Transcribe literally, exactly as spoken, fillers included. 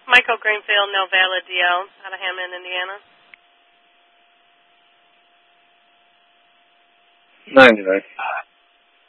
Michael Greenfield, Novella D L, out of Hammond, Indiana. ninety-nine.